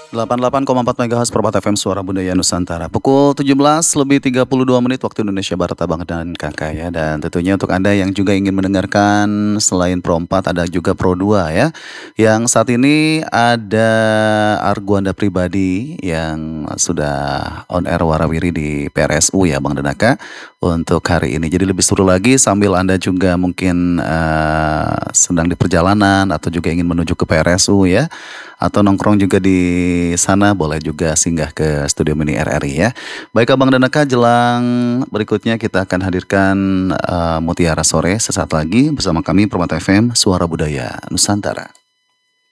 88,4 MHz Permata FM Suara Budaya Nusantara. Pukul 17:32 waktu Indonesia Barat, Abang dan Kakak ya. Dan tentunya untuk Anda yang juga ingin mendengarkan selain Pro 4 ada juga Pro 2 ya. Yang saat ini ada Argo Anda pribadi yang sudah on air warawiri di PRSU ya Bang dan Kakak untuk hari ini. Jadi lebih seru lagi sambil Anda juga mungkin sedang di perjalanan atau juga ingin menuju ke PRSU ya. Atau nongkrong juga di sana, boleh juga singgah ke Studio Mini RRI ya. Baik Abang dan Eka, jelang berikutnya kita akan hadirkan Mutiara Sore sesaat lagi bersama kami Permata FM Suara Budaya Nusantara.